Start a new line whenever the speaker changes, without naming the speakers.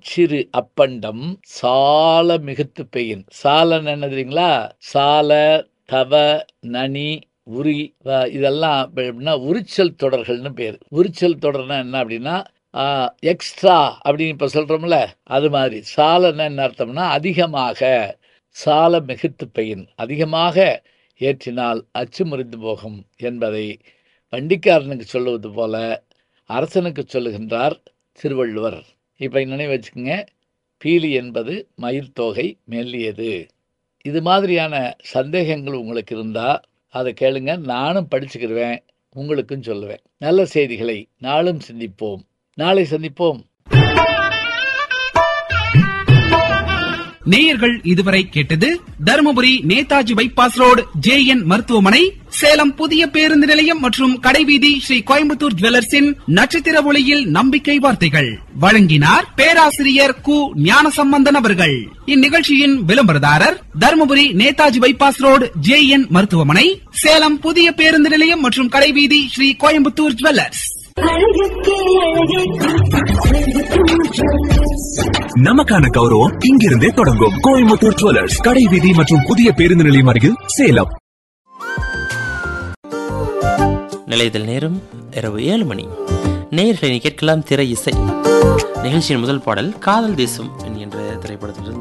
சிறு அப்பண்டம் சால மிகுத்து பெய்யின். சாலன்னு என்ன தெரியுங்களா? சால, தவ, நனி, உரி, இதெல்லாம் எப்படின்னா உரிச்சல் தொடர்கள்னு பேர். உரிச்சல் தொடர்னா என்ன அப்படின்னா எக்ஸ்ட்ரா அப்படின்னு இப்போ சொல்கிறோம்ல, அது மாதிரி. சாலன்னா என்ன அர்த்தம்னா அதிகமாக. சால மிகுத்து பெயின், அதிகமாக ஏற்றினால் அச்சு முறிந்து போகும் என்பதை வண்டிக்காரனுக்கு சொல்லுவது போல அரசனுக்கு சொல்லுகின்றார் திருவள்ளுவர். இப்போ நினைவு வச்சுக்கோங்க, பீலி என்பது மயில் தோகை மெல்லியது. இது மாதிரியான சந்தேகங்கள் உங்களுக்கு இருந்தால் அதை கேளுங்க, நானும் படிச்சுக்கிடுவேன், உங்களுக்கும் சொல்லுவேன். நல்ல செய்திகளை நாளும் சிந்திப்போம். நாளை சந்திப்போம்.
நேயர்கள் இதுவரை கேட்டது Dharmapuri Netaji bypass road JN மருத்துவமனை, சேலம் புதிய பேருந்து நிலையம் மற்றும் கடைவீதி ஸ்ரீ கோயம்புத்தூர் ஜுவல்லர்ஸின் நட்சத்திர ஒளியில் நம்பிக்கை வார்த்தைகள். வழங்கினார் பேராசிரியர் கு ஞானசம்பந்தன் அவர்கள். இந்நிகழ்ச்சியின் விளம்பரதாரர் Dharmapuri Netaji bypass road JN மருத்துவமனை, சேலம் புதிய பேருந்து நிலையம் மற்றும் கடைவீதி ஸ்ரீ கோயம்புத்தூர் ஜுவல்லர்ஸ்.
நமக்கான கௌரவம் இங்கிருந்தே தொடங்கும். கோயம்புத்தூர் ஜுவல்லர்ஸ், கடைவீதி மற்றும் புதிய பேருந்து நிலையம் அருகில், சேலம்.
நிலையத்தில் நேரம் இரவு 7 மணி. நேயர்களை கேட்கலாம் திரை இசை நிகழ்ச்சியின் முதல் பாடல் காதல் தேசம் என்கின்ற திரைப்படத்திலிருந்து